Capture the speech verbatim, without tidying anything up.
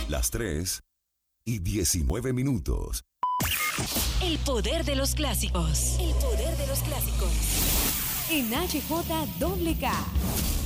Las tres y diecinueve minutos. El poder de los clásicos. El poder de los clásicos. En H J K.